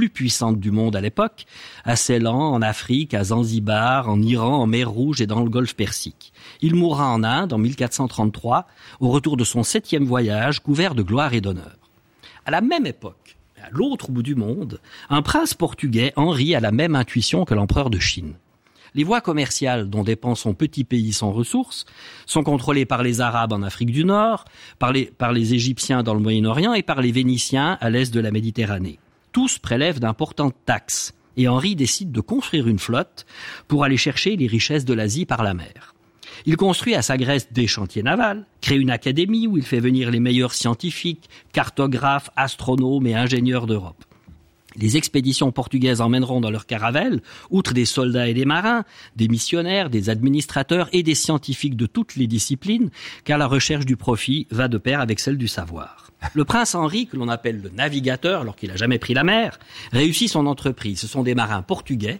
plus puissantes du monde à l'époque, à Ceylan, en Afrique, à Zanzibar, en Iran, en mer Rouge et dans le Golfe Persique. Il mourra en Inde en 1433, au retour de son 7e voyage, couvert de gloire et d'honneur. À la même époque, à l'autre bout du monde, un prince portugais, Henri, a la même intuition que l'empereur de Chine. Les voies commerciales dont dépend son petit pays sans ressources sont contrôlées par les Arabes en Afrique du Nord, par les Égyptiens dans le Moyen-Orient et par les Vénitiens à l'est de la Méditerranée. Tous prélèvent d'importantes taxes et Henri décide de construire une flotte pour aller chercher les richesses de l'Asie par la mer. Il construit à sa Grèce des chantiers navals, crée une académie où il fait venir les meilleurs scientifiques, cartographes, astronomes et ingénieurs d'Europe. Les expéditions portugaises emmèneront dans leurs caravelles, outre des soldats et des marins, des missionnaires, des administrateurs et des scientifiques de toutes les disciplines, car la recherche du profit va de pair avec celle du savoir. Le prince Henri, que l'on appelle le navigateur, alors qu'il n'a jamais pris la mer, réussit son entreprise. Ce sont des marins portugais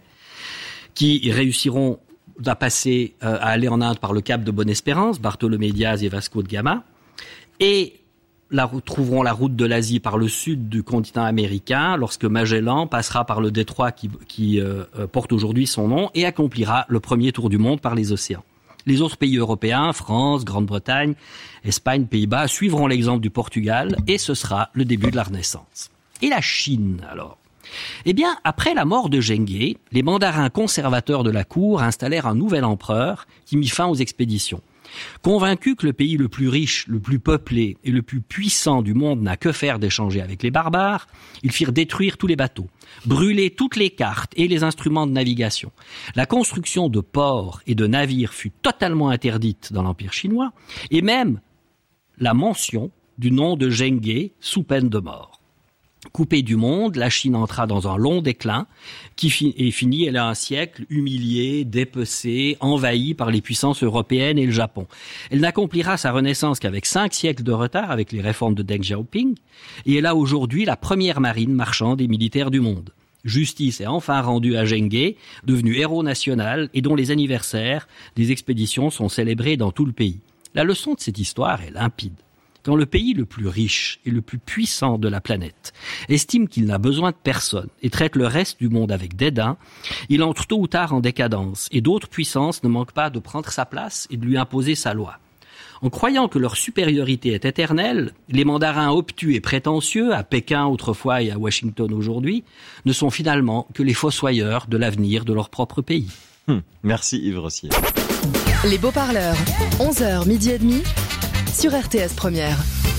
qui réussiront à passer, à aller en Inde par le cap de Bonne-Espérance, Bartholomé Diaz et Vasco de Gama, et trouveront la route de l'Asie par le sud du continent américain lorsque Magellan passera par le détroit qui porte aujourd'hui son nom et accomplira le premier tour du monde par les océans. Les autres pays européens, France, Grande-Bretagne, Espagne, Pays-Bas, suivront l'exemple du Portugal et ce sera le début de la Renaissance. Et la Chine, alors ? Eh bien, après la mort de Zheng, les mandarins conservateurs de la cour installèrent un nouvel empereur qui mit fin aux expéditions. Convaincus que le pays le plus riche, le plus peuplé et le plus puissant du monde n'a que faire d'échanger avec les barbares, ils firent détruire tous les bateaux, brûler toutes les cartes et les instruments de navigation. La construction de ports et de navires fut totalement interdite dans l'Empire chinois, et même la mention du nom de Zheng sous peine de mort. Coupée du monde, la Chine entra dans un long déclin qui finit, elle a un siècle humiliée, dépecée, envahie par les puissances européennes et le Japon. Elle n'accomplira sa renaissance qu'avec 5 siècles de retard avec les réformes de Deng Xiaoping et elle a aujourd'hui la première marine marchande et militaire du monde. Justice est enfin rendue à Zheng, devenu héros national et dont les anniversaires des expéditions sont célébrés dans tout le pays. La leçon de cette histoire est limpide. Quand le pays le plus riche et le plus puissant de la planète estime qu'il n'a besoin de personne et traite le reste du monde avec dédain, il entre tôt ou tard en décadence et d'autres puissances ne manquent pas de prendre sa place et de lui imposer sa loi. En croyant que leur supériorité est éternelle, les mandarins obtus et prétentieux, à Pékin autrefois et à Washington aujourd'hui, ne sont finalement que les fossoyeurs de l'avenir de leur propre pays. Merci Yves Rossier. Les Beaux-Parleurs, 11h, midi et demi, sur RTS Première.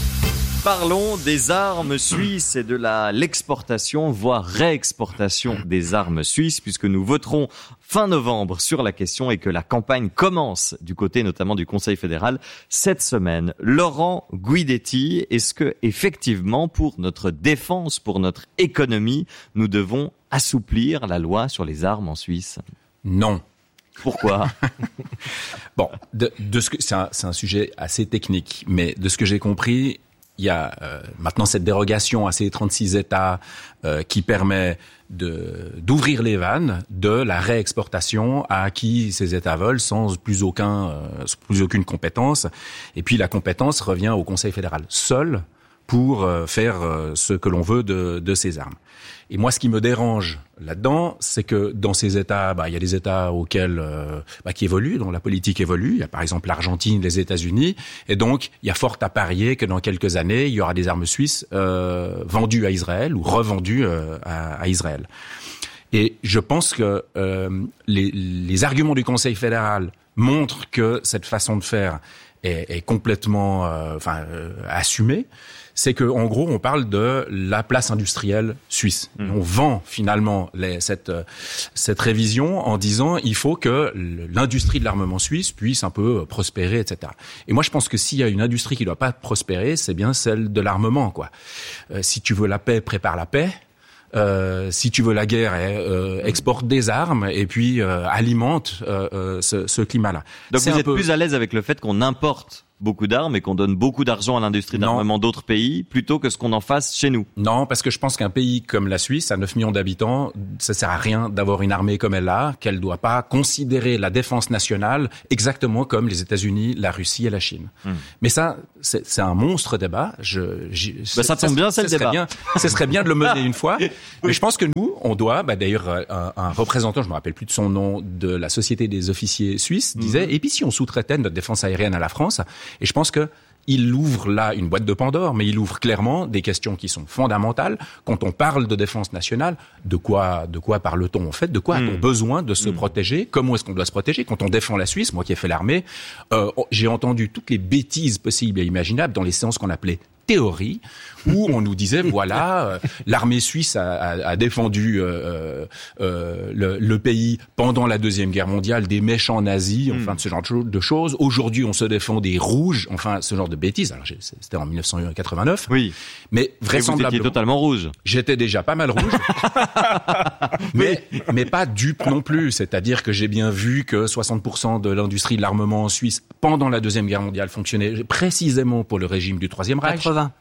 Parlons des armes suisses et de l'exportation, voire réexportation des armes suisses, puisque nous voterons fin novembre sur la question et que la campagne commence du côté notamment du Conseil fédéral cette semaine. Laurent Guidetti, est-ce que effectivement pour notre défense, pour notre économie, nous devons assouplir la loi sur les armes en Suisse ? Non. Pourquoi ? Bon, c'est un sujet assez technique, mais de ce que j'ai compris, il y a maintenant cette dérogation à ces 36 États qui permet d'ouvrir les vannes de la réexportation à qui ces États veulent sans plus aucune compétence. Et puis la compétence revient au Conseil fédéral seul pour faire ce que l'on veut de ces armes. Et moi, ce qui me dérange là-dedans, c'est que dans ces États, il y a des États auxquels qui évoluent, dont la politique évolue. Il y a par exemple l'Argentine, les États-Unis, et donc il y a fort à parier que dans quelques années, il y aura des armes suisses vendues à Israël ou revendues à Israël. Et je pense que les arguments du Conseil fédéral montrent que cette façon de faire est complètement assumée. C'est que, en gros, on parle de la place industrielle suisse. On vend finalement cette révision en disant il faut que l'industrie de l'armement suisse puisse un peu prospérer, etc. Et moi, je pense que s'il y a une industrie qui doit pas prospérer, c'est bien celle de l'armement, quoi. Si tu veux la paix, prépare la paix. Si tu veux la guerre, exporte des armes et puis alimente ce climat-là. Donc vous êtes plus à l'aise avec le fait qu'on importe beaucoup d'armes et qu'on donne beaucoup d'argent à l'industrie d'armement d'autres pays plutôt que ce qu'on en fasse chez nous. Non, parce que je pense qu'un pays comme la Suisse, à 9 millions d'habitants, ça sert à rien d'avoir une armée comme elle a, qu'elle doit pas considérer la défense nationale exactement comme les États-Unis, la Russie et la Chine. Mais ça, c'est un monstre débat. Ça tombe bien, c'est le débat. Ce serait bien de le mener une fois. Mais je pense que nous, on doit, d'ailleurs, un représentant, je me rappelle plus de son nom, de la Société des officiers suisses, disait, et puis si on sous-traitait notre défense aérienne à la France, et je pense que il ouvre là une boîte de Pandore, mais il ouvre clairement des questions qui sont fondamentales. Quand on parle de défense nationale, de quoi parle-t-on en fait? De quoi a-t-on besoin de se protéger? Comment est-ce qu'on doit se protéger? Quand on défend la Suisse, moi qui ai fait l'armée, j'ai entendu toutes les bêtises possibles et imaginables dans les séances qu'on appelait théorie, où on nous disait voilà, l'armée suisse a défendu le pays pendant la Deuxième Guerre mondiale des méchants nazis, enfin de ce genre de choses. Aujourd'hui, on se défend des rouges, enfin ce genre de bêtises. Alors c'était en 1989. Oui. Mais vraisemblablement, vous étiez totalement rouge. J'étais déjà pas mal rouge, mais pas dupe non plus. C'est-à-dire que j'ai bien vu que 60% de l'industrie de l'armement en Suisse pendant la Deuxième Guerre mondiale fonctionnait précisément pour le régime du Troisième Reich.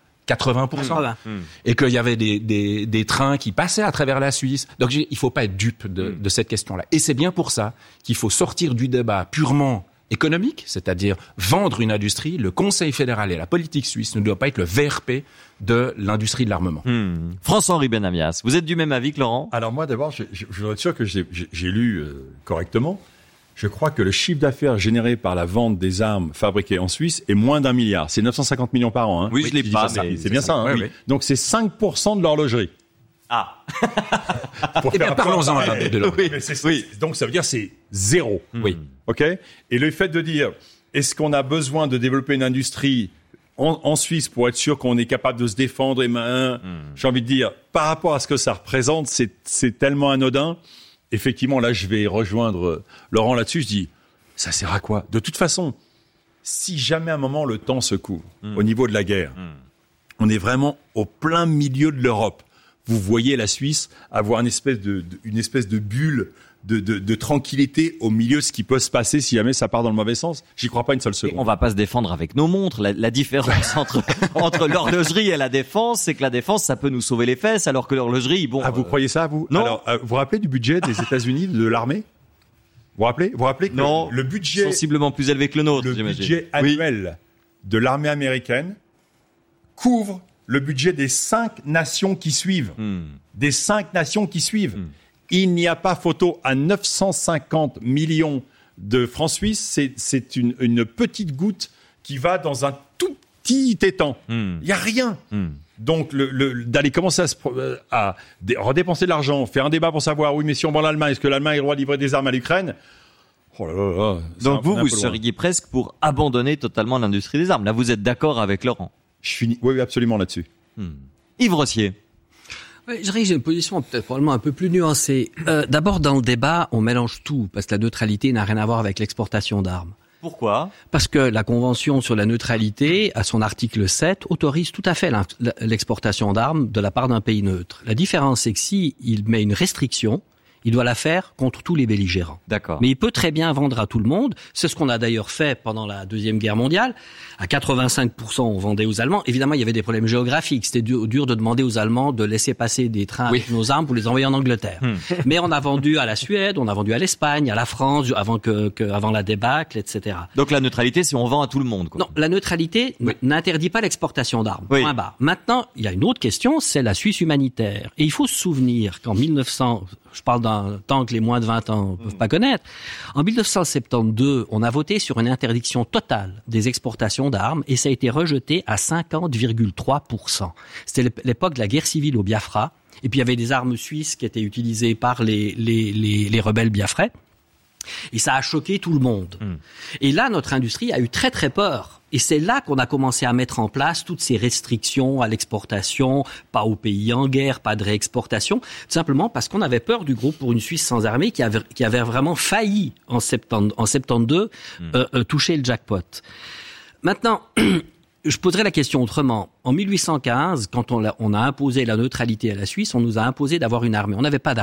80%. Et qu'il y avait des trains qui passaient à travers la Suisse. Donc il faut pas être dupe de cette question-là. Et c'est bien pour ça qu'il faut sortir du débat purement économique, c'est-à-dire vendre une industrie. Le Conseil fédéral et la politique suisse ne doivent pas être le VRP de l'industrie de l'armement. François-Henri Benamias, vous êtes du même avis que Laurent? Alors moi d'abord, je voudrais être sûr que j'ai lu correctement. Je crois que le chiffre d'affaires généré par la vente des armes fabriquées en Suisse est moins d'1 milliard. C'est 950 millions par an. Hein. Oui, je l'ai pas. C'est bien ça. Hein. Oui. Donc c'est 5% de l'horlogerie. Ah. Eh bien, parlons-en de l'horlogerie. Oui. Donc ça veut dire c'est zéro. Oui. Ok. Et le fait de dire est-ce qu'on a besoin de développer une industrie en Suisse pour être sûr qu'on est capable de se défendre j'ai envie de dire par rapport à ce que ça représente, c'est tellement anodin. Effectivement, là, je vais rejoindre Laurent là-dessus. Je dis, ça sert à quoi? De toute façon, si jamais à un moment le temps se couvre au niveau de la guerre, on est vraiment au plein milieu de l'Europe. Vous voyez la Suisse avoir une espèce de bulle de tranquillité au milieu de ce qui peut se passer si jamais ça part dans le mauvais sens. J'y crois pas une seule seconde. Et on va pas se défendre avec nos montres. La différence entre l'horlogerie et la défense, c'est que la défense, ça peut nous sauver les fesses, alors que l'horlogerie, bon. Ah, vous croyez ça, vous? Non. Alors, vous vous rappelez du budget des États-Unis, de l'armée? Vous vous rappelez que non, le budget sensiblement plus élevé que le nôtre, j'imagine. Budget annuel de l'armée américaine couvre le budget des 5 nations qui suivent. Des 5 nations qui suivent. Il n'y a pas photo à 950 millions de francs suisses. C'est une petite goutte qui va dans un tout petit étang. Il n'y a rien. Donc, d'aller commencer à redépenser de l'argent, faire un débat pour savoir, oui, mais si on vend l'Allemagne, est-ce que l'Allemagne a le droit de livrer des armes à l'Ukraine? Oh là là là. Donc vous seriez presque pour abandonner totalement l'industrie des armes. Là, vous êtes d'accord avec Laurent? Oui, absolument là-dessus. Yves Rossier. Oui, je dirais que j'ai une position peut-être probablement un peu plus nuancée. D'abord, dans le débat, on mélange tout, parce que la neutralité n'a rien à voir avec l'exportation d'armes. Pourquoi? Parce que la Convention sur la neutralité, à son article 7, autorise tout à fait l'exportation d'armes de la part d'un pays neutre. La différence, c'est que s'il met une restriction, il doit la faire contre tous les belligérants. D'accord. Mais il peut très bien vendre à tout le monde. C'est ce qu'on a d'ailleurs fait pendant la Deuxième Guerre mondiale. À 85%, on vendait aux Allemands. Évidemment, il y avait des problèmes géographiques. C'était dur de demander aux Allemands de laisser passer des trains avec nos armes pour les envoyer en Angleterre. Mais on a vendu à la Suède, on a vendu à l'Espagne, à la France, avant la débâcle, etc. Donc la neutralité, c'est on vend à tout le monde, quoi. Non, la neutralité n'interdit pas l'exportation d'armes. Oui. Point barre. Maintenant, il y a une autre question, c'est la Suisse humanitaire. Et il faut se souvenir qu'en 1900, je parle d'un temps que les moins de 20 ans ne peuvent pas connaître, en 1972, on a voté sur une interdiction totale des exportations d'armes et ça a été rejeté à 50,3%. C'était l'époque de la guerre civile au Biafra. Et puis il y avait des armes suisses qui étaient utilisées par les rebelles biafrais. Et ça a choqué tout le monde. Et là, notre industrie a eu très très peur. Et c'est là qu'on a commencé à mettre en place toutes ces restrictions à l'exportation, pas aux pays en guerre, pas de réexportation, tout simplement parce qu'on avait peur du groupe pour une Suisse sans armée qui avait vraiment failli en 72 toucher le jackpot. Maintenant, je poserai la question autrement. En 1815, quand on a imposé la neutralité à la Suisse, on nous a imposé d'avoir une armée. On n'avait pas d'armée.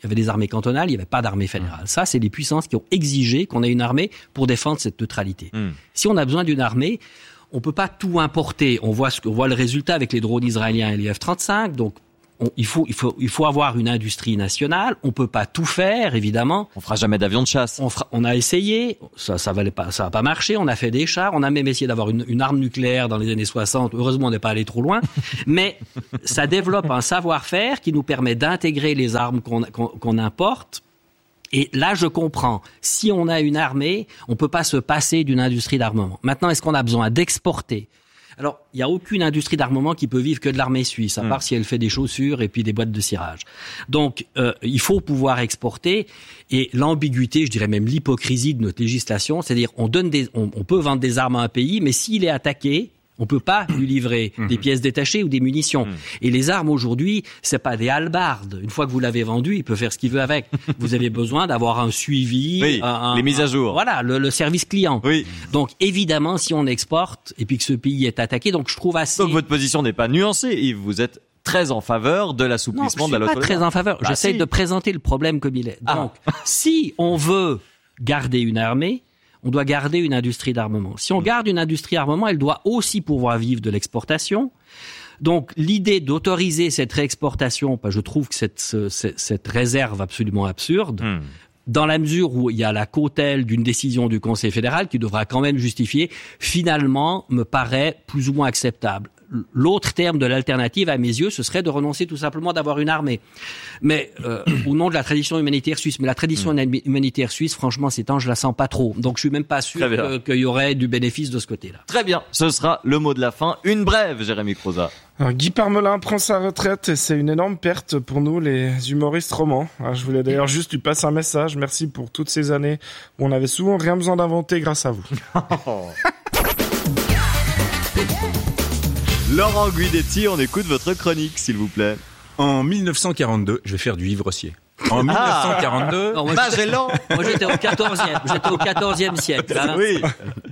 Il y avait des armées cantonales, il n'y avait pas d'armée fédérale. Ça, c'est les puissances qui ont exigé qu'on ait une armée pour défendre cette neutralité. Si on a besoin d'une armée, on peut pas tout importer. On voit le résultat avec les drones israéliens et les F-35. Donc, il faut avoir une industrie nationale. On peut pas tout faire, évidemment. On fera jamais d'avion de chasse. On a essayé. Ça va pas marcher. On a fait des chars. On a même essayé d'avoir une arme nucléaire dans les années 60. Heureusement, on n'est pas allé trop loin. Mais ça développe un savoir-faire qui nous permet d'intégrer les armes qu'on importe. Et là, je comprends. Si on a une armée, on peut pas se passer d'une industrie d'armement. Maintenant, est-ce qu'on a besoin d'exporter ? Alors, il n'y a aucune industrie d'armement qui peut vivre que de l'armée suisse, à part si elle fait des chaussures et puis des boîtes de cirage. Donc, il faut pouvoir exporter. Et l'ambiguïté, je dirais même l'hypocrisie de notre législation, c'est-à-dire on peut vendre des armes à un pays, mais s'il est attaqué, on peut pas lui livrer des pièces détachées ou des munitions. Et les armes aujourd'hui, c'est pas des hallebardes. Une fois que vous l'avez vendu, il peut faire ce qu'il veut avec. Vous avez besoin d'avoir un suivi, les mises à jour. Voilà, le service client. Oui. Donc évidemment, si on exporte et puis que ce pays est attaqué, donc je trouve assez. Donc votre position n'est pas nuancée, Yves. Vous êtes très en faveur de l'assouplissement de la loi. Non, je suis pas très en faveur. J'essaie de présenter le problème comme il est. Donc, si on veut garder une armée, on doit garder une industrie d'armement. Si on garde une industrie d'armement, elle doit aussi pouvoir vivre de l'exportation. Donc, l'idée d'autoriser cette réexportation, je trouve que cette réserve absolument absurde, dans la mesure où il y a la cautèle d'une décision du Conseil fédéral qui devra quand même justifier, finalement, me paraît plus ou moins acceptable. L'autre terme de l'alternative, à mes yeux, ce serait de renoncer tout simplement d'avoir une armée. Mais au nom de la tradition humanitaire suisse. Mais la tradition humanitaire suisse, franchement, ces temps, je la sens pas trop. Donc, je suis même pas sûr qu'il y aurait du bénéfice de ce côté-là. Très bien. Ce sera le mot de la fin. Une brève, Jérémy Croza. Alors, Guy Parmelin prend sa retraite et c'est une énorme perte pour nous, les humoristes romans. Alors, je voulais d'ailleurs juste lui passer un message. Merci pour toutes ces années où on n'avait souvent rien besoin d'inventer grâce à vous. Laurent Guidetti, on écoute votre chronique, s'il vous plaît. En 1942, je vais faire du Yves Rossier. En 1942... Non, Magellan. Moi, j'étais au 14e siècle. Hein. Oui.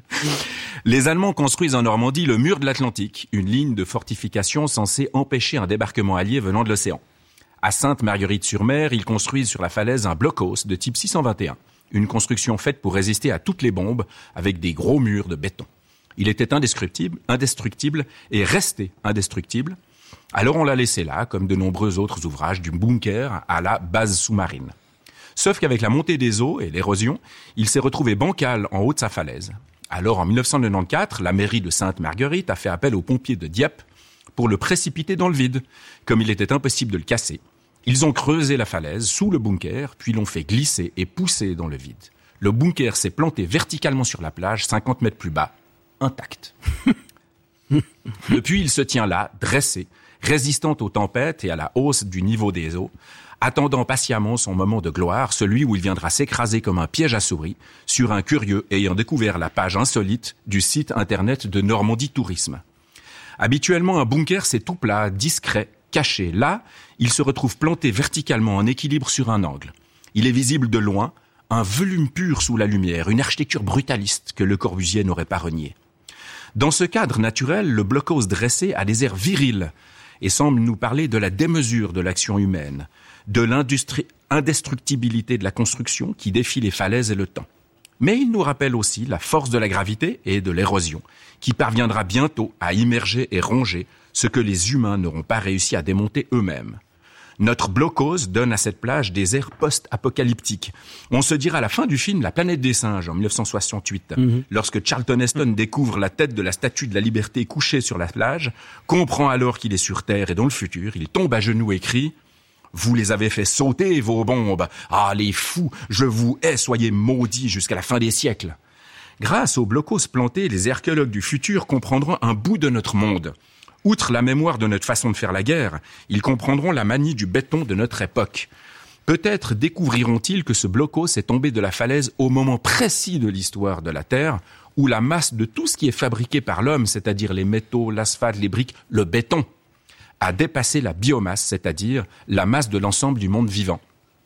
Les Allemands construisent en Normandie le mur de l'Atlantique, une ligne de fortification censée empêcher un débarquement allié venant de l'océan. À Sainte-Marguerite-sur-Mer, ils construisent sur la falaise un blockhaus de type 621, une construction faite pour résister à toutes les bombes avec des gros murs de béton. Il était indestructible et restait indestructible. Alors on l'a laissé là, comme de nombreux autres ouvrages, du bunker à la base sous-marine. Sauf qu'avec la montée des eaux et l'érosion, il s'est retrouvé bancal en haut de sa falaise. Alors en 1994, la mairie de Sainte-Marguerite a fait appel aux pompiers de Dieppe pour le précipiter dans le vide. Comme il était impossible de le casser, ils ont creusé la falaise sous le bunker, puis l'ont fait glisser et pousser dans le vide. Le bunker s'est planté verticalement sur la plage, 50 mètres plus bas, intact. Depuis, il se tient là, dressé, résistant aux tempêtes et à la hausse du niveau des eaux, attendant patiemment son moment de gloire, celui où il viendra s'écraser comme un piège à souris sur un curieux ayant découvert la page insolite du site internet de Normandie Tourisme. Habituellement, un bunker, c'est tout plat, discret, caché. Là, il se retrouve planté verticalement en équilibre sur un angle. Il est visible de loin, un volume pur sous la lumière, une architecture brutaliste que Le Corbusier n'aurait pas reniée. Dans ce cadre naturel, le blockhaus dressé a des airs virils et semble nous parler de la démesure de l'action humaine, de l'indestructibilité de la construction qui défie les falaises et le temps. Mais il nous rappelle aussi la force de la gravité et de l'érosion, qui parviendra bientôt à immerger et ronger ce que les humains n'auront pas réussi à démonter eux-mêmes. Notre blockhaus donne à cette plage des airs post-apocalyptiques. On se dira à la fin du film La planète des singes, en 1968, lorsque Charlton Heston découvre la tête de la statue de la liberté couchée sur la plage, comprend alors qu'il est sur Terre et dans le futur, il tombe à genoux et crie « Vous les avez fait sauter, vos bombes! Ah, les fous! Je vous hais, soyez maudits jusqu'à la fin des siècles !» Grâce aux blockhaus plantés, les archéologues du futur comprendront un bout de notre monde. Outre la mémoire de notre façon de faire la guerre, ils comprendront la manie du béton de notre époque. Peut-être découvriront-ils que ce blockhaus est tombé de la falaise au moment précis de l'histoire de la Terre, où la masse de tout ce qui est fabriqué par l'homme, c'est-à-dire les métaux, l'asphalte, les briques, le béton, a dépassé la biomasse, c'est-à-dire la masse de l'ensemble du monde vivant.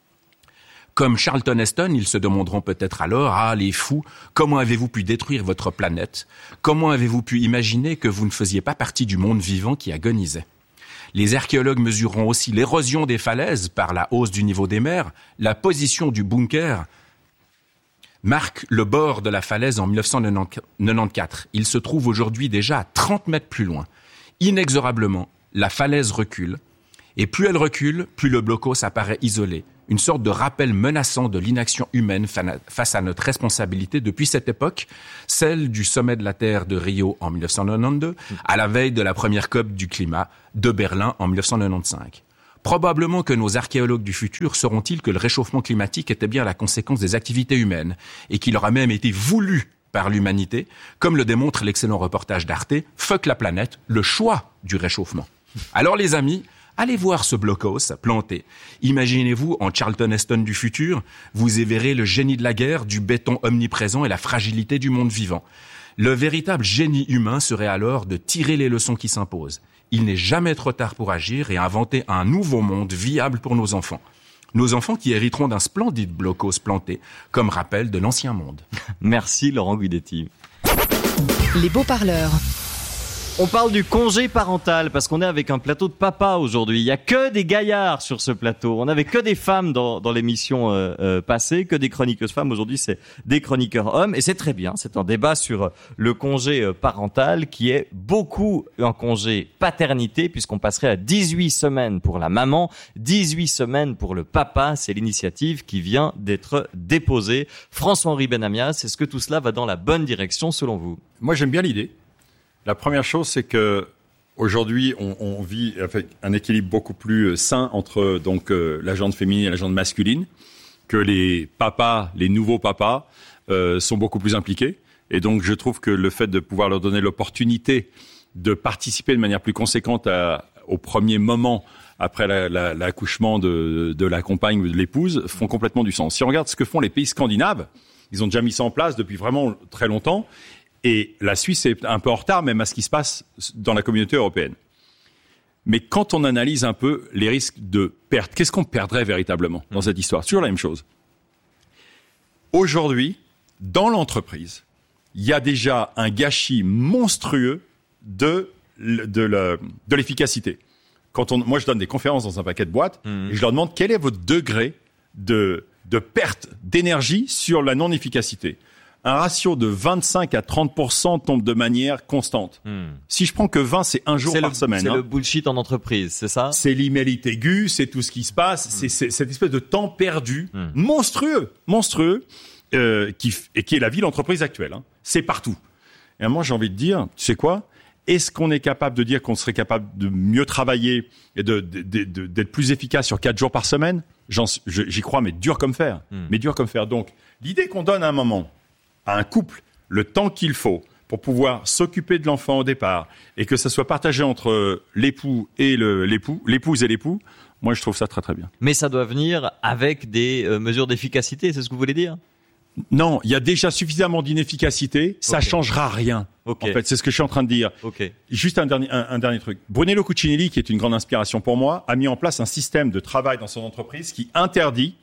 Comme Charlton Heston, ils se demanderont peut-être alors « Ah, les fous, comment avez-vous pu détruire votre planète ? Comment avez-vous pu imaginer que vous ne faisiez pas partie du monde vivant qui agonisait ?» Les archéologues mesureront aussi l'érosion des falaises par la hausse du niveau des mers, la position du bunker marque le bord de la falaise en 1994. Il se trouve aujourd'hui déjà à 30 mètres plus loin. Inexorablement, la falaise recule, et plus elle recule, plus le blocos apparaît isolé. Une sorte de rappel menaçant de l'inaction humaine face à notre responsabilité depuis cette époque, celle du sommet de la Terre de Rio en 1992, à la veille de la première COP du climat de Berlin en 1995. Probablement que nos archéologues du futur sauront-ils que le réchauffement climatique était bien la conséquence des activités humaines et qu'il aura même été voulu par l'humanité, comme le démontre l'excellent reportage d'Arte, Fuck la planète, le choix du réchauffement. Alors les amis, allez voir ce blocos planté. Imaginez-vous en Charlton Heston du futur, vous y verrez le génie de la guerre, du béton omniprésent et la fragilité du monde vivant. Le véritable génie humain serait alors de tirer les leçons qui s'imposent. Il n'est jamais trop tard pour agir et inventer un nouveau monde viable pour nos enfants. Nos enfants qui hériteront d'un splendide blocos planté, comme rappel de l'ancien monde. Merci Laurent Guidetti. Les beaux-parleurs. On parle du congé parental parce qu'on est avec un plateau de papa aujourd'hui. Il y a que des gaillards sur ce plateau. On n'avait que des femmes dans l'émission passée, que des chroniqueuses femmes. Aujourd'hui, c'est des chroniqueurs hommes et c'est très bien. C'est un débat sur le congé parental qui est beaucoup un congé paternité puisqu'on passerait à 18 semaines pour la maman, 18 semaines pour le papa. C'est l'initiative qui vient d'être déposée. François-Henri Benamias, est-ce que tout cela va dans la bonne direction selon vous? Moi, j'aime bien l'idée. La première chose, c'est que aujourd'hui, on vit avec un équilibre beaucoup plus sain entre donc la jante féminine et la jante masculine, que les papas, les nouveaux papas, sont beaucoup plus impliqués. Et donc, je trouve que le fait de pouvoir leur donner l'opportunité de participer de manière plus conséquente au premier moment après l'accouchement de la compagne ou de l'épouse font complètement du sens. Si on regarde ce que font les pays scandinaves, ils ont déjà mis ça en place depuis vraiment très longtemps. Et la Suisse est un peu en retard, même à ce qui se passe dans la communauté européenne. Mais quand on analyse un peu les risques de perte, qu'est-ce qu'on perdrait véritablement dans cette histoire? C'est toujours la même chose. Aujourd'hui, dans l'entreprise, il y a déjà un gâchis monstrueux de l'efficacité. Moi, je donne des conférences dans un paquet de boîtes et je leur demande quel est votre degré de perte d'énergie sur la non-efficacité. Un ratio de 25 à 30% tombe de manière constante. Si je prends que 20, c'est un jour par semaine. C'est le bullshit en entreprise, c'est ça? C'est l'emailing aigu, c'est tout ce qui se passe, c'est cette espèce de temps perdu, monstrueux, qui est la vie de l'entreprise actuelle. C'est partout. Et moi, j'ai envie de dire, tu sais quoi? Est-ce qu'on est capable de dire qu'on serait capable de mieux travailler et d'être plus efficace sur 4 jours par semaine? J'y crois, mais dur comme fer. Mais dur comme fer. Donc, l'idée qu'on donne à un moment à un couple le temps qu'il faut pour pouvoir s'occuper de l'enfant au départ et que ça soit partagé entre l'épouse et l'époux, moi je trouve ça très très bien. Mais ça doit venir avec des mesures d'efficacité, c'est ce que vous voulez dire? Non, il y a déjà suffisamment d'inefficacité, ça changera rien. En fait, c'est ce que je suis en train de dire. Juste un dernier truc. Brunello Cucinelli, qui est une grande inspiration pour moi, a mis en place un système de travail dans son entreprise qui interdit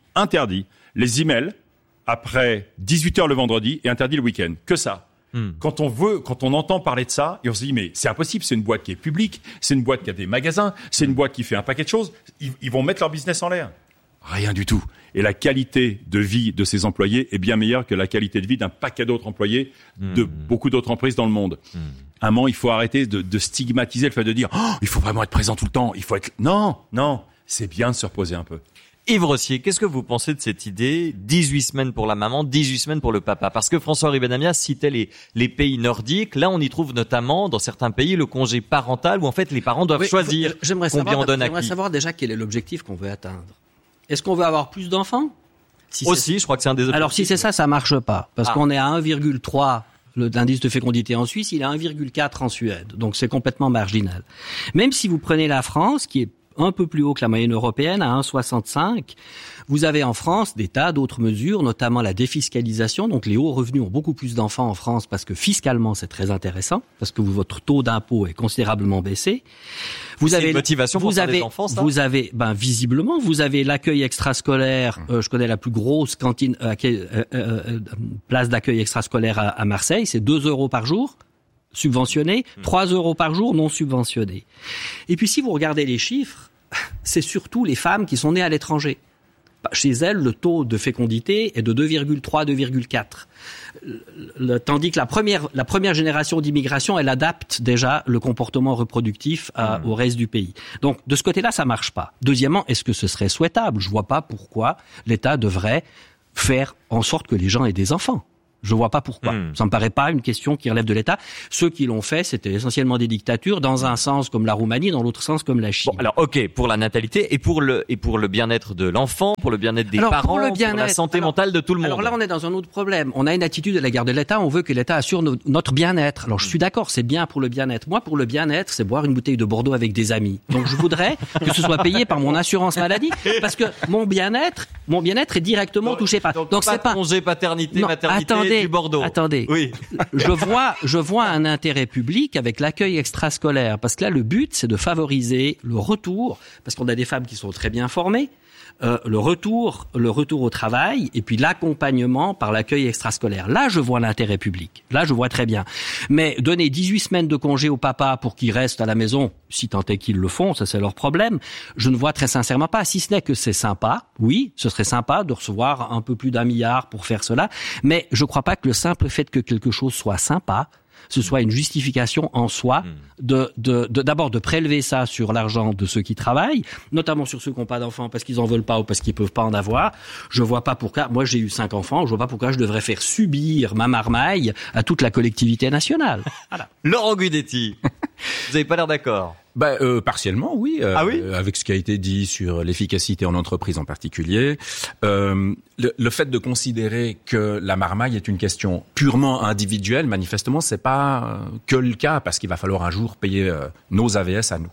les emails après 18h le vendredi et interdit le week-end. Que ça. Quand on entend parler de ça, et on se dit, mais c'est impossible, c'est une boîte qui est publique, c'est une boîte qui a des magasins, c'est une boîte qui fait un paquet de choses, ils vont mettre leur business en l'air. Rien du tout. Et la qualité de vie de ces employés est bien meilleure que la qualité de vie d'un paquet d'autres employés de beaucoup d'autres entreprises dans le monde. À un moment, il faut arrêter de stigmatiser le fait de dire, il faut vraiment être présent tout le temps, il faut être... Non, c'est bien de se reposer un peu. Yves Rossier, qu'est-ce que vous pensez de cette idée 18 semaines pour la maman, 18 semaines pour le papa? Parce que François-Henri Benamias citait les pays nordiques. Là, on y trouve notamment, dans certains pays, le congé parental où en fait les parents doivent choisir combien on donne à qui. J'aimerais savoir déjà quel est l'objectif qu'on veut atteindre. Est-ce qu'on veut avoir plus d'enfants? Je crois que c'est un des objectifs. Alors si c'est ça, ça marche pas. Parce qu'on est à 1,3. L'indice de fécondité en Suisse, il est à 1,4 en Suède. Donc c'est complètement marginal. Même si vous prenez la France, qui est un peu plus haut que la moyenne européenne, à 1,65. Vous avez en France des tas d'autres mesures, notamment la défiscalisation. Donc les hauts revenus ont beaucoup plus d'enfants en France parce que fiscalement c'est très intéressant, parce que votre taux d'impôt est considérablement baissé. C'est une motivation pour faire des enfants, ça? Visiblement, vous avez l'accueil extrascolaire. Je connais la plus grosse cantine, place d'accueil extrascolaire à Marseille, c'est 2 € par jour. subventionnés, 3 € par jour non subventionnés. Et puis si vous regardez les chiffres, c'est surtout les femmes qui sont nées à l'étranger. Chez elles, le taux de fécondité est de 2,3, 2,4. Tandis que la première génération d'immigration, elle adapte déjà le comportement reproductif au reste du pays. Donc, de ce côté-là, ça marche pas. Deuxièmement, est-ce que ce serait souhaitable? Je vois pas pourquoi l'État devrait faire en sorte que les gens aient des enfants. Je vois pas pourquoi. Ça me paraît pas une question qui relève de l'État. Ceux qui l'ont fait, c'était essentiellement des dictatures, dans un sens comme la Roumanie, dans l'autre sens comme la Chine. Bon, alors, ok, pour la natalité et pour le bien-être de l'enfant, pour le bien-être des parents, pour la santé mentale de tout le monde. Alors là, on est dans un autre problème. On a une attitude à l'égard de l'État, on veut que l'État assure notre bien-être. Alors, je suis d'accord, c'est bien pour le bien-être. Moi, pour le bien-être, c'est boire une bouteille de Bordeaux avec des amis. Donc, je voudrais que ce soit payé par mon assurance maladie, parce que mon bien-être est directement touché par. Donc c'est pas congé paternité, maternité du Bordeaux. Attendez. Oui. Je vois un intérêt public avec l'accueil extrascolaire, parce que là, le but, c'est de favoriser le retour, parce qu'on a des femmes qui sont très bien formées, le retour au travail, et puis l'accompagnement par l'accueil extrascolaire. Là, je vois l'intérêt public. Là, je vois très bien. Mais donner 18 semaines de congé au papa pour qu'il reste à la maison, si tant est qu'ils le font, ça c'est leur problème, je ne vois très sincèrement pas, si ce n'est que c'est sympa. Oui, ce serait sympa de recevoir un peu plus d'1 milliard pour faire cela, mais je crois pas que le simple fait que quelque chose soit sympa, ce soit une justification en soi d'abord de prélever ça sur l'argent de ceux qui travaillent, notamment sur ceux qui n'ont pas d'enfants parce qu'ils en veulent pas ou parce qu'ils peuvent pas en avoir. Je vois pas pourquoi, moi j'ai eu 5 enfants, je vois pas pourquoi je devrais faire subir ma marmaille à toute la collectivité nationale. Voilà. Laurent Guidetti, vous avez pas l'air d'accord? Partiellement, oui. Avec ce qui a été dit sur l'efficacité en entreprise en particulier. Le fait de considérer que la marmaille est une question purement individuelle, manifestement, c'est pas que le cas, parce qu'il va falloir un jour payer nos AVS à nous.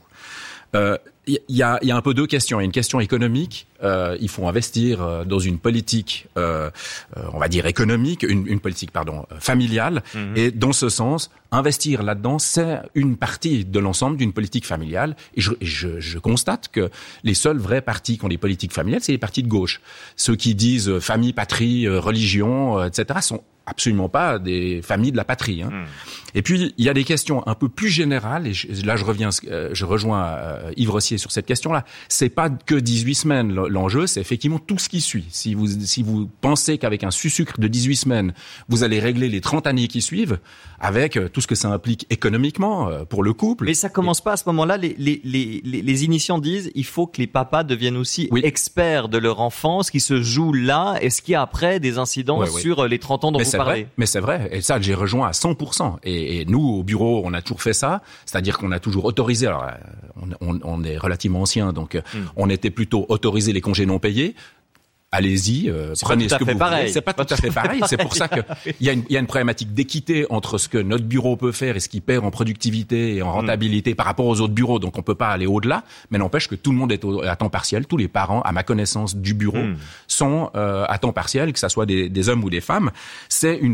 Il y a un peu 2 questions. Il y a une question économique. Il faut investir dans une politique, on va dire économique, une politique, familiale. Et dans ce sens, investir là-dedans, c'est une partie de l'ensemble d'une politique familiale. Et je constate que les seuls vrais partis qui ont des politiques familiales, c'est les partis de gauche. Ceux qui disent famille, patrie, religion, etc., sont absolument pas des familles de la patrie. Et puis, il y a des questions un peu plus générales, et là je rejoins Yves Rossier sur cette question-là. C'est pas que 18 semaines l'enjeu, c'est effectivement tout ce qui suit. Si vous pensez qu'avec un sucre de 18 semaines, vous allez régler les 30 années qui suivent, avec tout ce que ça implique économiquement pour le couple. Mais ça commence pas à ce moment-là. Les initiants disent il faut que les papas deviennent aussi experts de leur enfant, ce qui se joue là, et ce qui a après des incidences sur les 30 ans dont vous parlez. Mais c'est vrai, et ça j'ai rejoint à 100%. Et nous, au bureau, on a toujours fait ça, c'est-à-dire qu'on a toujours autorisé, alors on est relativement ancien, donc on était plutôt autorisé les congés non payés. Allez-y, prenez ce que vous voulez. C'est pas tout à fait pareil. C'est pour ça que il y a une problématique d'équité entre ce que notre bureau peut faire et ce qu'il perd en productivité et en rentabilité par rapport aux autres bureaux. Donc on peut pas aller au-delà, mais n'empêche que tout le monde est à temps partiel. Tous les parents, à ma connaissance, du bureau sont à temps partiel, que ça soit des hommes ou des femmes. C'est une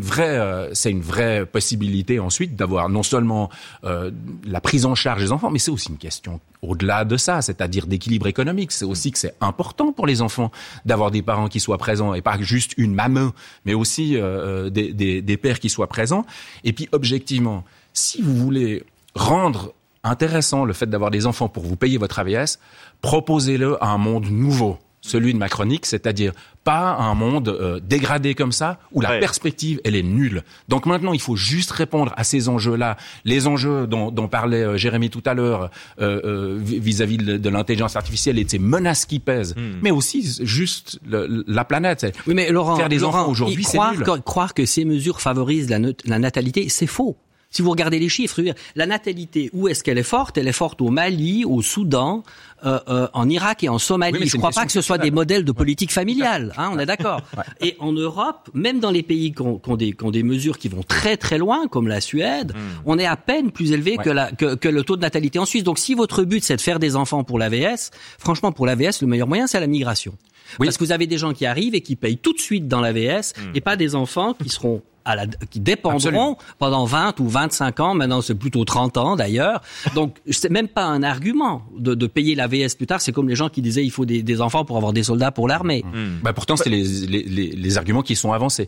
vraie possibilité ensuite d'avoir non seulement la prise en charge des enfants, mais c'est aussi une question au-delà de ça, c'est-à-dire d'équilibre économique. C'est aussi que c'est important pour les enfants d'avoir des parents qui soient présents, et pas juste une maman, mais aussi des pères qui soient présents. Et puis, objectivement, si vous voulez rendre intéressant le fait d'avoir des enfants pour vous payer votre AVS, proposez-le à un monde nouveau, celui de ma chronique, c'est-à-dire pas un monde dégradé comme ça, où la perspective, elle est nulle. Donc maintenant, il faut juste répondre à ces enjeux-là, les enjeux dont parlait Jérémy tout à l'heure, vis-à-vis de l'intelligence artificielle et de ces menaces qui pèsent, mais aussi juste la planète. Oui, mais Laurent, faire des enfants aujourd'hui, c'est nul. Croire que ces mesures favorisent la natalité, c'est faux. Si vous regardez les chiffres, la natalité, où est-ce qu'elle est forte? Elle est forte au Mali, au Soudan, en Irak et en Somalie. Oui, je ne crois pas que ce soit des modèles de politique familiale, on est d'accord. Et en Europe, même dans les pays qui ont des mesures qui vont très très loin, comme la Suède, on est à peine plus élevé que le taux de natalité en Suisse. Donc si votre but c'est de faire des enfants pour l'AVS, franchement pour l'AVS, le meilleur moyen c'est la migration. Oui. Parce que vous avez des gens qui arrivent et qui payent tout de suite dans l'AVS et pas des enfants qui seront qui dépendront pendant 20 ou 25 ans, maintenant c'est plutôt 30 ans d'ailleurs. Donc c'est même pas un argument de payer l'AVS plus tard, c'est comme les gens qui disaient il faut des enfants pour avoir des soldats pour l'armée. Pourtant c'est les arguments qui sont avancés.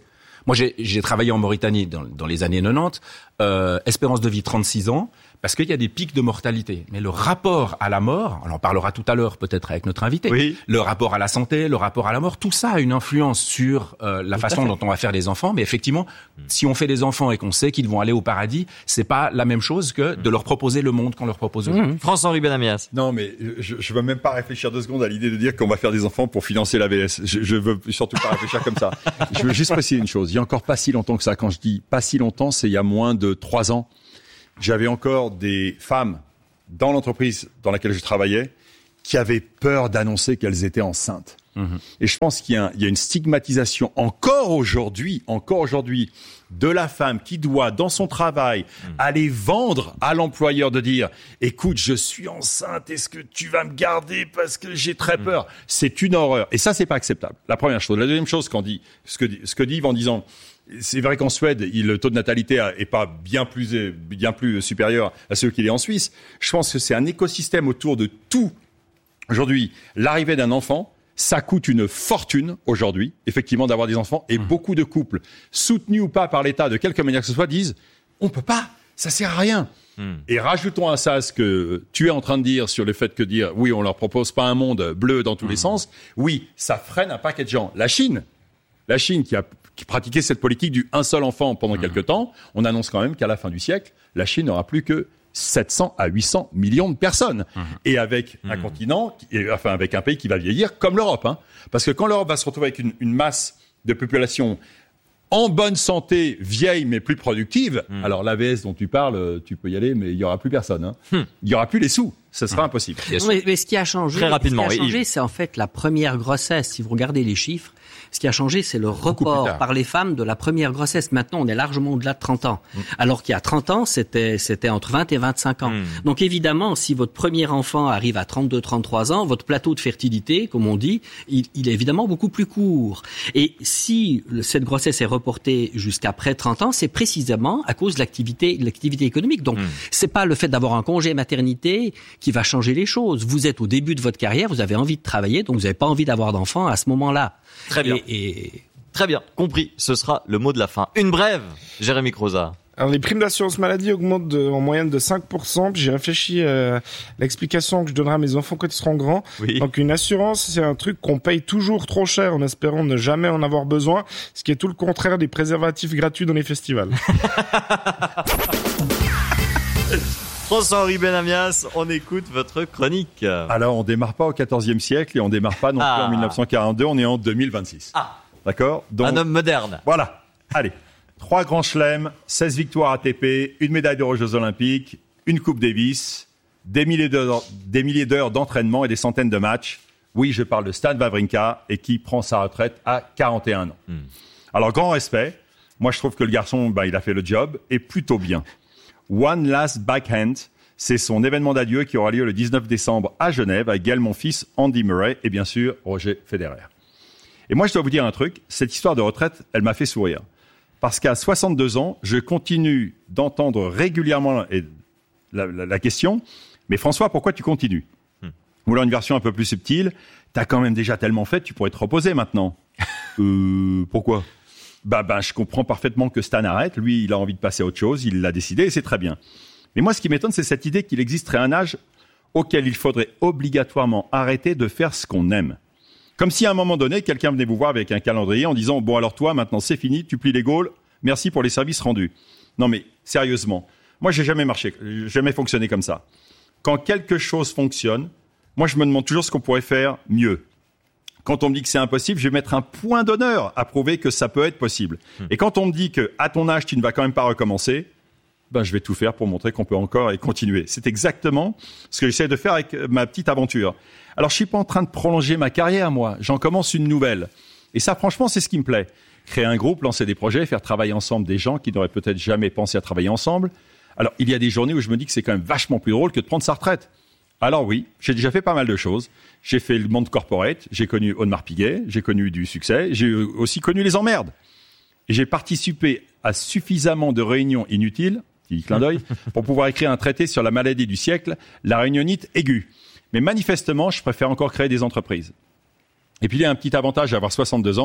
Moi, j'ai travaillé en Mauritanie dans les années 90, espérance de vie 36 ans, parce qu'il y a des pics de mortalité. Mais le rapport à la mort, on en parlera tout à l'heure peut-être avec notre invité, oui. Le rapport à la santé, le rapport à la mort, tout ça a une influence sur la façon dont on va faire des enfants. Mais effectivement, si on fait des enfants et qu'on sait qu'ils vont aller au paradis, c'est pas la même chose que de leur proposer le monde qu'on leur propose. François-Henri Benamias. Non, mais je veux même pas réfléchir 2 secondes à l'idée de dire qu'on va faire des enfants pour financer la VS. Je veux surtout pas réfléchir comme ça. Je veux juste préciser une chose. Il y a encore pas si longtemps que ça. Quand je dis pas si longtemps, c'est il y a moins de 3 ans. J'avais encore des femmes dans l'entreprise dans laquelle je travaillais qui avaient peur d'annoncer qu'elles étaient enceintes. Et je pense qu'il y a une stigmatisation encore aujourd'hui, de la femme qui doit, dans son travail, aller vendre à l'employeur de dire « Écoute, je suis enceinte, est-ce que tu vas me garder parce que j'ai très peur ?» C'est une horreur. Et ça, c'est pas acceptable. La première chose. La deuxième chose, ce que dit Yves en disant... C'est vrai qu'en Suède, le taux de natalité est pas bien plus supérieur à celui qu'il est en Suisse. Je pense que c'est un écosystème autour de tout. Aujourd'hui, l'arrivée d'un enfant, ça coûte une fortune aujourd'hui, effectivement, d'avoir des enfants. Et beaucoup de couples, soutenus ou pas par l'État, de quelque manière que ce soit, disent « On peut pas, ça sert à rien ». Et rajoutons à ça ce que tu es en train de dire sur le fait que dire « Oui, on leur propose pas un monde bleu dans tous les sens ». Oui, ça freine un paquet de gens. La Chine qui pratiquait cette politique du un seul enfant pendant quelque temps, on annonce quand même qu'à la fin du siècle, la Chine n'aura plus que 700 à 800 millions de personnes. Et avec un continent, avec un pays qui va vieillir comme l'Europe. Parce que quand l'Europe va se retrouver avec une masse de population en bonne santé, vieille mais plus productive, alors l'AVS dont tu parles, tu peux y aller, mais il n'y aura plus personne. Il n'y aura plus les sous. Ce sera impossible. Mais ce qui a changé, très rapidement, c'est en fait la première grossesse. Si vous regardez les chiffres, ce qui a changé, c'est le report par les femmes de la première grossesse. Maintenant, on est largement au-delà de 30 ans. Alors qu'il y a 30 ans, c'était entre 20 et 25 ans. Donc évidemment, si votre premier enfant arrive à 32, 33 ans, votre plateau de fertilité, comme on dit, il est évidemment beaucoup plus court. Et si cette grossesse est reportée jusqu'après 30 ans, c'est précisément à cause de l'activité économique. Donc c'est pas le fait d'avoir un congé maternité qui va changer les choses. Vous êtes au début de votre carrière, vous avez envie de travailler, donc vous n'avez pas envie d'avoir d'enfants à ce moment-là. Très bien. Très bien, compris. Ce sera le mot de la fin. Une brève, Jérémy Croza. Alors, les primes d'assurance maladie augmentent en moyenne de 5%. Puis j'ai réfléchi à l'explication que je donnerai à mes enfants quand ils seront grands. Oui. Donc, une assurance, c'est un truc qu'on paye toujours trop cher en espérant ne jamais en avoir besoin. Ce qui est tout le contraire des préservatifs gratuits dans les festivals. François-Henri Benamias, on écoute votre chronique. Alors, on démarre pas au XIVe siècle et on démarre pas non plus en 1942, on est en 2026. D'accord ? Donc, un homme moderne. Voilà. Allez. 3 grands chelems, 16 victoires ATP, une médaille d'or aux Jeux Olympiques, une Coupe Davis, des milliers d'heures d'entraînement et des centaines de matchs. Oui, je parle de Stan Wawrinka et qui prend sa retraite à 41 ans. Alors, grand respect. Moi, je trouve que le garçon, il a fait le job et plutôt bien. One Last Backhand, c'est son événement d'adieu qui aura lieu le 19 décembre à Genève avec Gaël Monfils, Andy Murray et bien sûr Roger Federer. Et moi, je dois vous dire un truc, cette histoire de retraite, elle m'a fait sourire. Parce qu'à 62 ans, je continue d'entendre régulièrement la question, mais François, pourquoi tu continues ? Ou alors une version un peu plus subtile, t'as quand même déjà tellement fait, tu pourrais te reposer maintenant. Pourquoi ? Je comprends parfaitement que Stan arrête. Lui, il a envie de passer à autre chose. Il l'a décidé et c'est très bien. Mais moi, ce qui m'étonne, c'est cette idée qu'il existerait un âge auquel il faudrait obligatoirement arrêter de faire ce qu'on aime. Comme si à un moment donné, quelqu'un venait vous voir avec un calendrier en disant « Bon, alors toi, maintenant, c'est fini, tu plies les gaules. Merci pour les services rendus. » Non, mais sérieusement, moi, j'ai jamais fonctionné comme ça. Quand quelque chose fonctionne, moi, je me demande toujours ce qu'on pourrait faire mieux. Quand on me dit que c'est impossible, je vais mettre un point d'honneur à prouver que ça peut être possible. Et quand on me dit que à ton âge, tu ne vas quand même pas recommencer, je vais tout faire pour montrer qu'on peut encore et continuer. C'est exactement ce que j'essaie de faire avec ma petite aventure. Alors, je suis pas en train de prolonger ma carrière, moi. J'en commence une nouvelle. Et ça, franchement, c'est ce qui me plaît. Créer un groupe, lancer des projets, faire travailler ensemble des gens qui n'auraient peut-être jamais pensé à travailler ensemble. Alors, il y a des journées où je me dis que c'est quand même vachement plus drôle que de prendre sa retraite. Alors oui, j'ai déjà fait pas mal de choses. J'ai fait le monde corporate, j'ai connu Audemars Piguet, j'ai connu du succès, j'ai aussi connu les emmerdes. Et j'ai participé à suffisamment de réunions inutiles, petit clin d'œil, pour pouvoir écrire un traité sur la maladie du siècle, la réunionnite aiguë. Mais manifestement, je préfère encore créer des entreprises. Et puis il y a un petit avantage à avoir 62 ans,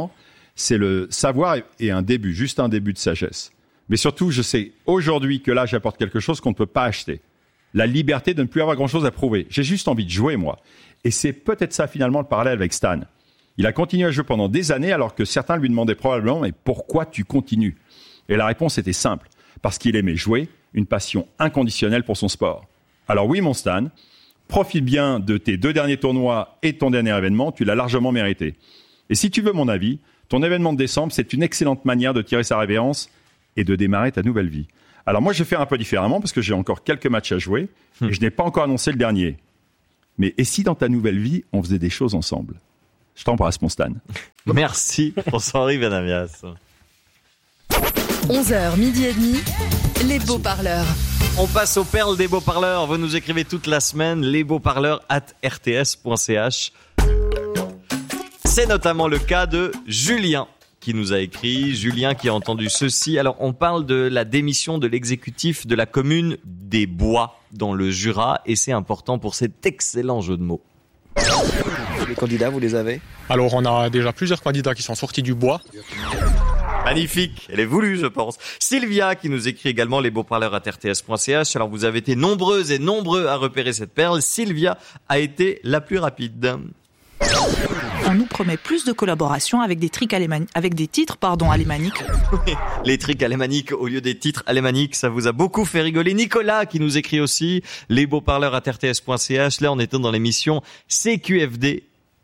c'est le savoir et un début, juste un début de sagesse. Mais surtout, je sais aujourd'hui que là, j'apporte quelque chose qu'on ne peut pas acheter. La liberté de ne plus avoir grand-chose à prouver. J'ai juste envie de jouer, moi. Et c'est peut-être ça, finalement, le parallèle avec Stan. Il a continué à jouer pendant des années, alors que certains lui demandaient probablement « Mais pourquoi tu continues ?» Et la réponse était simple. Parce qu'il aimait jouer, une passion inconditionnelle pour son sport. Alors oui, mon Stan, profite bien de tes 2 derniers tournois et de ton dernier événement, tu l'as largement mérité. Et si tu veux mon avis, ton événement de décembre, c'est une excellente manière de tirer sa révérence et de démarrer ta nouvelle vie. Alors moi, je vais faire un peu différemment parce que j'ai encore quelques matchs à jouer et je n'ai pas encore annoncé le dernier. Mais et si dans ta nouvelle vie, on faisait des choses ensemble ? Je t'embrasse, mon Stan. Merci, François-Henri Benamias. 11h, midi et demi, les beaux parleurs. On passe aux perles des beaux parleurs. Vous nous écrivez toute la semaine, lesbeauparleurs@rts.ch. C'est notamment le cas de Julien qui nous a écrit. Julien qui a entendu ceci. Alors, on parle de la démission de l'exécutif de la commune des Bois dans le Jura et c'est important pour cet excellent jeu de mots. Les candidats, vous les avez ? Alors, on a déjà plusieurs candidats qui sont sortis du bois. Magnifique, elle est voulue, je pense. Sylvia qui nous écrit également lesbeauparleurs@rts.ch. Alors vous avez été nombreuses et nombreux à repérer cette perle. Sylvia a été la plus rapide. On nous promet plus de collaboration avec des titres alémaniques. Les tricks alémaniques au lieu des titres alémaniques, ça vous a beaucoup fait rigoler. Nicolas qui nous écrit aussi lesbeauparleurs@rts.ch. Là, on était dans l'émission CQFD.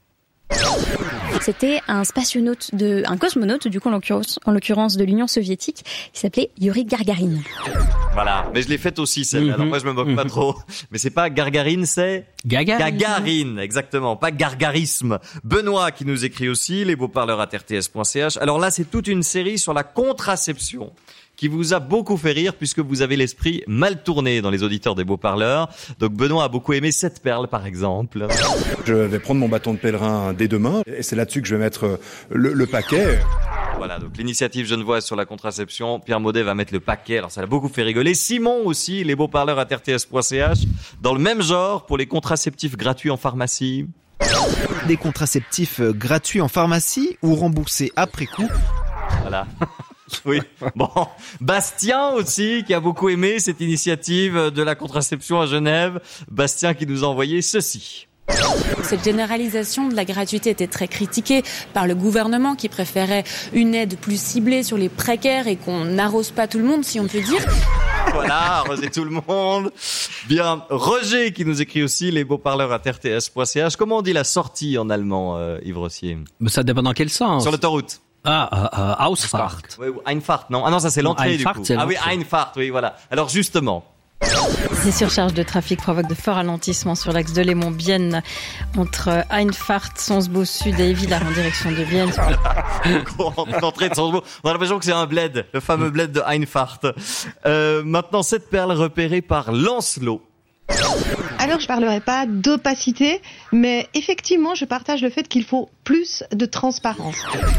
C'était un spationaute un cosmonaute, du coup, en l'occurrence de l'Union soviétique, qui s'appelait Yuri Gagarin. Voilà. Mais je l'ai faite aussi, celle-là. Alors moi, je me moque pas trop. Mais c'est pas Gargarine, c'est Gagarine, exactement. Pas gargarisme. Benoît qui nous écrit aussi, lesbeauparleurs@rts.ch. Alors là, c'est toute une série sur la contraception qui vous a beaucoup fait rire puisque vous avez l'esprit mal tourné dans les auditeurs des beaux parleurs. Donc Benoît a beaucoup aimé cette perle par exemple. Je vais prendre mon bâton de pèlerin dès demain et c'est là-dessus que je vais mettre le paquet. Voilà, donc l'initiative Genevoise sur la contraception, Pierre Maudet va mettre le paquet, alors ça l'a beaucoup fait rigoler. Simon aussi, lesbeauparleurs@rts.ch, dans le même genre pour les contraceptifs gratuits en pharmacie. Des contraceptifs gratuits en pharmacie ou remboursés après coup. Voilà. Oui. Bon. Bastien aussi, qui a beaucoup aimé cette initiative de la contraception à Genève. Bastien qui nous a envoyé ceci. Cette généralisation de la gratuité était très critiquée par le gouvernement qui préférait une aide plus ciblée sur les précaires et qu'on n'arrose pas tout le monde, si on peut dire. Voilà, arroser tout le monde. Bien. Roger qui nous écrit aussi lesbeauparleurs@rts.ch. Comment on dit la sortie en allemand, Yves Rossier ? Mais ça dépend dans quel sens. Sur l'autoroute. Ausfahrt. Oui, Einfahrt, non. Ah non, ça c'est l'entrée Einfahrt, du coup. c'est Ah oui, l'entrée. Einfahrt, oui, voilà. Alors justement. Ces surcharges de trafic provoquent de forts ralentissements sur l'axe de Léman-Bienne entre Einfahrt, Sonsbo Sud et Villars en direction de Vienne. L'entrée de Sonsbo. On a l'impression que c'est un bled, le fameux bled de Einfahrt. Maintenant, cette perle repérée par Lancelot. Alors, je parlerai pas d'opacité, mais effectivement, je partage le fait qu'il faut plus de transparence.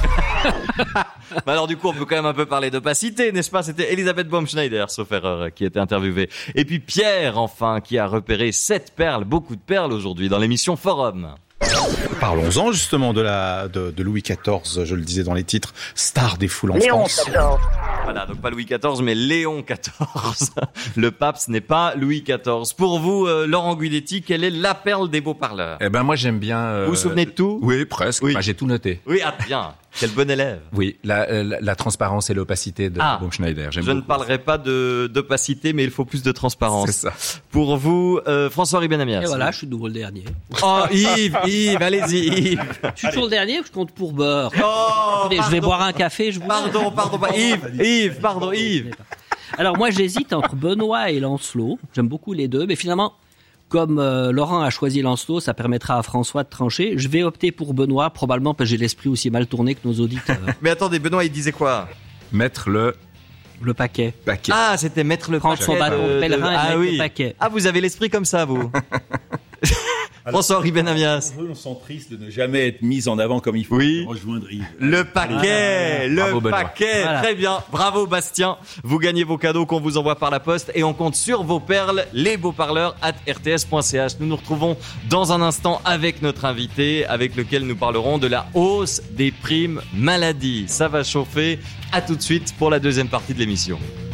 Bah alors du coup, on peut quand même un peu parler d'opacité, n'est-ce pas ? C'était Elisabeth Baumschneider, sauf erreur, qui était interviewée. Et puis Pierre, enfin, qui a repéré 7 perles, beaucoup de perles aujourd'hui, dans l'émission Forum. Parlons-en justement de Louis XIV, je le disais dans les titres, star des foules en Léon France. XIV. Voilà, donc pas Louis XIV, mais Léon XIV. Le pape, ce n'est pas Louis XIV. Pour vous, Laurent Guidetti, quelle est la perle des beaux parleurs ? Eh ben moi j'aime bien. Vous vous souvenez de tout ? Oui, presque. Oui. Enfin, j'ai tout noté. Oui, ah bien. Quel bon élève. Oui, la transparence et l'opacité de Baumschneider. Je ne parlerai pas d'opacité, mais il faut plus de transparence. C'est ça. Pour vous, François-Henri Benamias. Et voilà, je suis de nouveau le dernier. Oh, Yves, allez-y, Yves. Je suis toujours le dernier, je compte pour beurre. Oh, je vais boire un café, je vous... Pardon, Yves. Alors moi, j'hésite entre Benoît et Lancelot. J'aime beaucoup les deux, mais finalement, comme Laurent a choisi Lancelot, ça permettra à François de trancher. Je vais opter pour Benoît, probablement parce que j'ai l'esprit aussi mal tourné que nos auditeurs. Mais attendez, Benoît, il disait quoi ? Mettre le paquet. Ah, c'était mettre le Prendre paquet. Son bâton de pèlerin et mettre le paquet. Ah, vous avez l'esprit comme ça, vous. François-Henri Benamias. On sent triste de ne jamais être mis en avant comme il faut. Oui. Rejoindre Yves. Le paquet, Bravo, Benoît. Voilà. Très bien. Bravo Bastien. Vous gagnez vos cadeaux qu'on vous envoie par la poste et on compte sur vos perles, les beauparleurs@rts.ch. Nous nous retrouvons dans un instant avec notre invité, avec lequel nous parlerons de la hausse des primes maladie. Ça va chauffer. À tout de suite pour la deuxième partie de l'émission.